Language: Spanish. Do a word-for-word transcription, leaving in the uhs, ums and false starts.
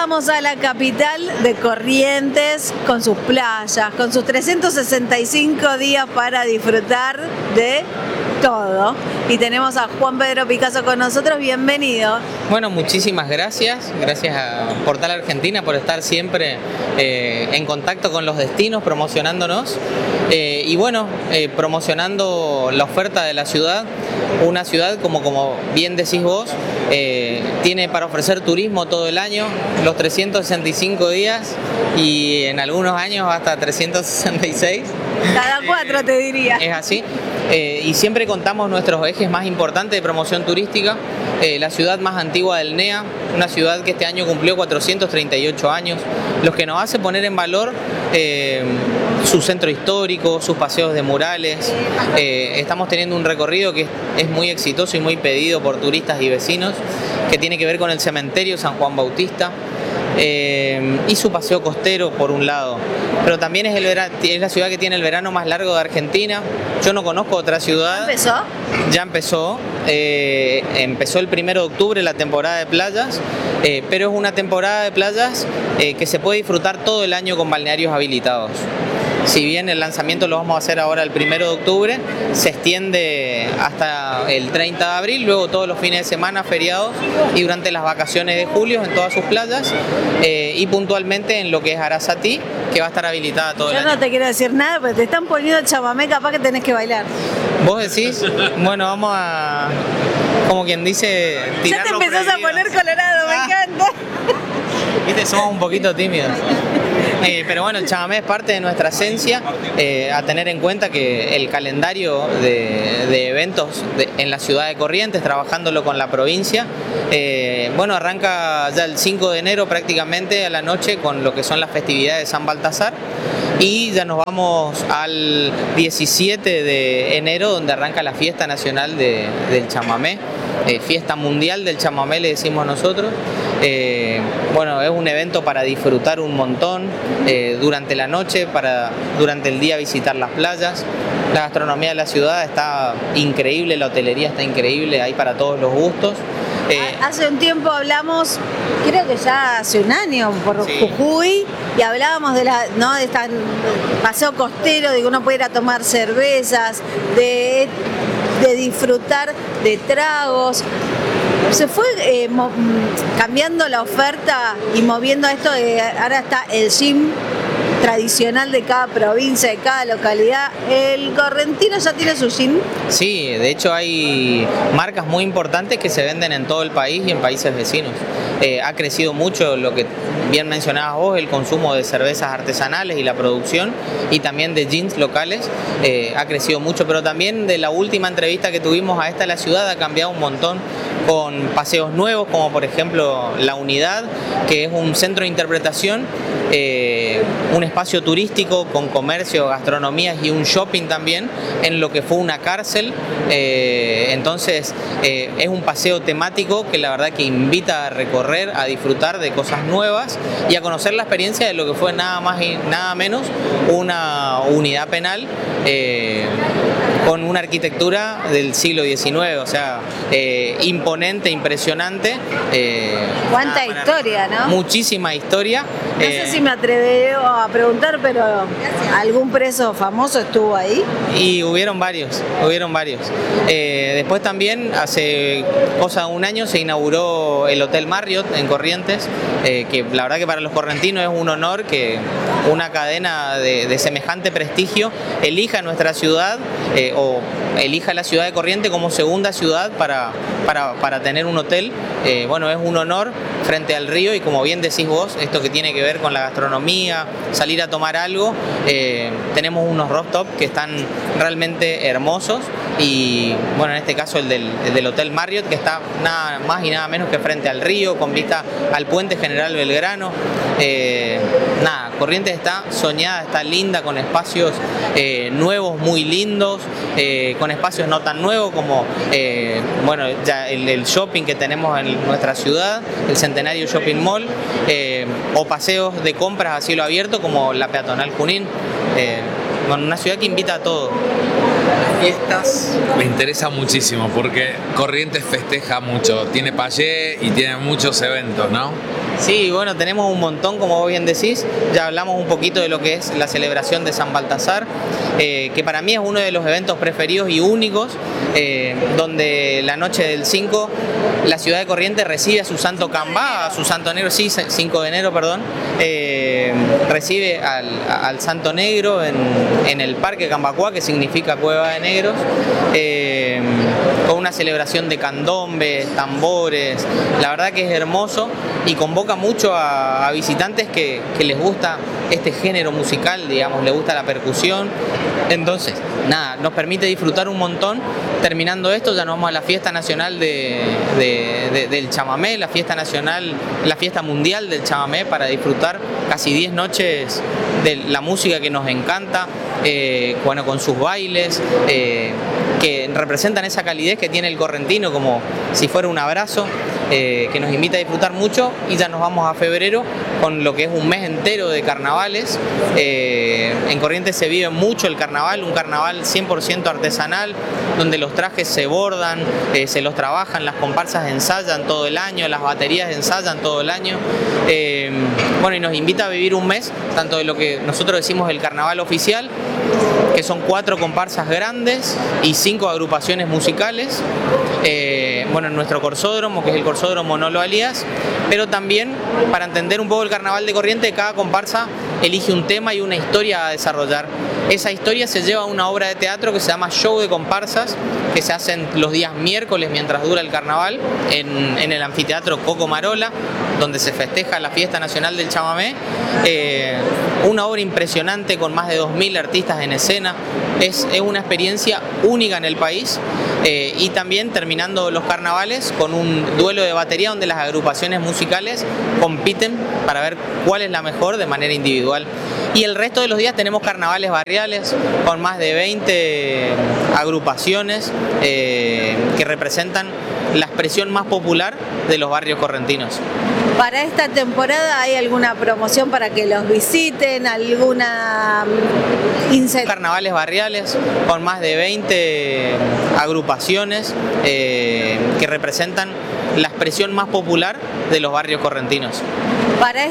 Llegamos a la capital de Corrientes con sus playas, con sus trescientos sesenta y cinco días para disfrutar de todo. Y tenemos a Juan Pedro Picasso con nosotros, bienvenido. Bueno, muchísimas gracias, gracias a Portal Argentina por estar siempre eh, en contacto con los destinos, promocionándonos eh, y bueno, eh, promocionando la oferta de la ciudad. Una ciudad, como, como bien decís vos, eh, tiene para ofrecer turismo todo el año, los trescientos sesenta y cinco días y en algunos años hasta trescientos sesenta y seis. Cada cuatro, eh, te diría. Es así. Eh, y siempre contamos nuestros ejes más importantes de promoción turística. Eh, la ciudad más antigua del N E A, una ciudad que este año cumplió cuatrocientos treinta y ocho años, lo que nos hace poner en valor eh, su centro histórico, sus paseos de murales. Eh, estamos teniendo un recorrido que es muy exitoso y muy pedido por turistas y vecinos, que tiene que ver con el cementerio San Juan Bautista. Eh, y su paseo costero por un lado, pero también es, el verano, es la ciudad que tiene el verano más largo de Argentina. Yo no conozco otra ciudad. ¿Ya empezó? Ya empezó, eh, empezó el primero de octubre la temporada de playas, eh, pero es una temporada de playas eh, que se puede disfrutar todo el año con balnearios habilitados. Si bien el lanzamiento lo vamos a hacer ahora el primero de octubre, se extiende hasta el treinta de abril, luego todos los fines de semana, feriados y durante las vacaciones de julio en todas sus playas eh, y puntualmente en lo que es Arasatí, que va a estar habilitada todo el año. Yo no te quiero decir nada, pero te están poniendo chamamé, capaz que tenés que bailar. ¿Vos decís? Bueno, vamos a, como quien dice, tirar. Ya te empezás a poner colorado, ah. Me encanta. Viste, somos un poquito tímidos. Eh, pero bueno, el chamamé es parte de nuestra esencia, eh, a tener en cuenta que el calendario de, de eventos de, en la ciudad de Corrientes, trabajándolo con la provincia, eh, bueno, arranca ya el cinco de enero prácticamente a la noche con lo que son las festividades de San Baltasar y ya nos vamos al diecisiete de enero donde arranca la fiesta nacional de, del chamamé. Eh, fiesta mundial del chamamé le decimos nosotros. Eh, bueno, es un evento para disfrutar un montón eh, durante la noche, para durante el día visitar las playas. La gastronomía de la ciudad está increíble, la hotelería está increíble, hay para todos los gustos. Eh, hace un tiempo hablamos, creo que ya hace un año, por sí. Jujuy, y hablábamos de la, ¿no? de este paseo costero, de que uno puede ir a tomar cervezas, de, de disfrutar de tragos. Se fue eh, cambiando la oferta y moviendo esto, de, ahora está el gym tradicional de cada provincia, de cada localidad. ¿El correntino ya tiene su gym? Sí, de hecho hay marcas muy importantes que se venden en todo el país y en países vecinos. Eh, ha crecido mucho lo que bien mencionabas vos, el consumo de cervezas artesanales y la producción, y también de jeans locales, eh, ha crecido mucho, pero también de la última entrevista que tuvimos a Esta la Ciudad ha cambiado un montón, con paseos nuevos como por ejemplo La Unidad, que es un centro de interpretación, eh, un espacio turístico con comercio, gastronomías y un shopping también en lo que fue una cárcel. Eh, entonces eh, es un paseo temático que la verdad que invita a recorrer, a disfrutar de cosas nuevas y a conocer la experiencia de lo que fue nada más y nada menos una unidad penal eh, con una arquitectura del siglo diecinueve, o sea, eh, imponente, impresionante. Eh, Cuánta historia, ¿no? Muchísima historia. No eh, sé si me atrevo a preguntar, pero ¿algún preso famoso estuvo ahí? Y hubieron varios, hubieron varios. Eh, después también, hace cosa de un año, se inauguró el Hotel Marriott en Corrientes, eh, que la verdad que para los correntinos es un honor que una cadena de, de semejante prestigio elija nuestra ciudad eh, o elija la ciudad de Corrientes como segunda ciudad para, para, para tener un hotel. Eh, bueno, es un honor frente al río y como bien decís vos, esto que tiene que ver con la gastronomía, salir a tomar algo, eh, tenemos unos rooftop que están realmente hermosos y bueno, en este caso el del, el del Hotel Marriott, que está nada más y nada menos que frente al río, con vista al puente General Belgrano. Eh, nada, Corrientes está soñada, está linda, con espacios eh, nuevos, muy lindos, eh, con espacios no tan nuevos como eh, bueno, ya el, el shopping que tenemos en nuestra ciudad, el Centenario Shopping Mall, eh, o paseos de compras a cielo abierto como la Peatonal Junín. Eh, bueno, una ciudad que invita a todo. Fiestas me interesa muchísimo porque Corrientes festeja mucho, tiene payé y tiene muchos eventos, ¿no? Sí, bueno, tenemos un montón, como vos bien decís. Ya hablamos un poquito de lo que es la celebración de San Baltasar, eh, que para mí es uno de los eventos preferidos y únicos, eh, donde la noche del cinco la ciudad de Corrientes recibe a su santo Cambá, a su santo negro, sí, cinco de enero, perdón, eh, recibe al, al santo negro en, en el Parque Cambacuá, que significa Cueva de Negros, eh, con una celebración de candombes, tambores. La verdad que es hermoso y convoca mucho a, a visitantes que, que les gusta este género musical, digamos, les gusta la percusión. Entonces, nada, nos permite disfrutar un montón. Terminando esto, ya nos vamos a la fiesta nacional de, de, de, del chamamé, la fiesta nacional, la fiesta mundial del chamamé, para disfrutar casi diez noches de la música que nos encanta, eh, bueno, con sus bailes, eh, que representan esa calidez que tiene el correntino, como si fuera un abrazo, eh, que nos invita a disfrutar mucho. Y ya nos vamos a febrero con lo que es un mes entero de carnavales. Eh, en Corrientes se vive mucho el carnaval, un carnaval cien por ciento artesanal, donde los trajes se bordan, eh, se los trabajan, las comparsas ensayan todo el año, las baterías ensayan todo el año. Eh, bueno, y nos invita a vivir un mes, tanto de lo que nosotros decimos el carnaval oficial, que son cuatro comparsas grandes y cinco agrupaciones musicales, eh, bueno, en nuestro corsódromo, que es el corsódromo Nolo Alías, pero también, para entender un poco el carnaval de Corrientes, cada comparsa elige un tema y una historia a desarrollar. Esa historia se lleva a una obra de teatro que se llama Show de Comparsas, que se hacen los días miércoles mientras dura el carnaval, en, en el anfiteatro Coco Marola, donde se festeja la fiesta nacional del chamamé. Eh, una obra impresionante con más de dos mil artistas en escena. Es, es una experiencia única en el país. Eh, y también terminando los carnavales con un duelo de batería donde las agrupaciones musicales compiten para ver cuál es la mejor de manera individual. Y el resto de los días tenemos carnavales barriales con más de veinte agrupaciones eh, que representan la expresión más popular de los barrios correntinos. Para esta temporada, ¿hay alguna promoción para que los visiten? ¿Alguna incentivo? Carnavales barriales con más de veinte agrupaciones eh, que representan la expresión más popular de los barrios correntinos. Para